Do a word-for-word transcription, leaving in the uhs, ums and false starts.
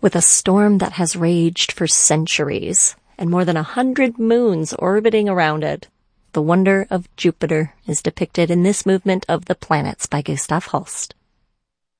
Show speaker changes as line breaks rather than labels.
With a storm that has raged for centuries and more than a hundred moons orbiting around it, the wonder of Jupiter is depicted in this movement of the planets by Gustav Holst.